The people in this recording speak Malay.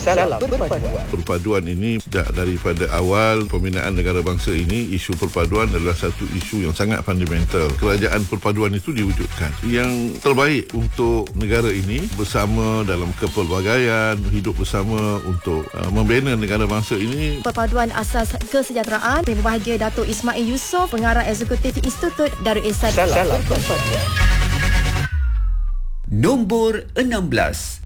Salam Berpaduan. Perpaduan ini sejak daripada awal pembinaan negara bangsa ini, isu perpaduan adalah satu isu yang sangat fundamental. Kerajaan perpaduan itu diwujudkan. Yang terbaik untuk negara ini bersama dalam kepelbagaian, hidup bersama untuk membina negara bangsa ini. Perpaduan Asas Kesejahteraan. Yang berbahagia Dato' Ismail Yusof, Pengarah Eksekutif Institut Darul Ihsan. Salam Berpaduan. Nombor 16.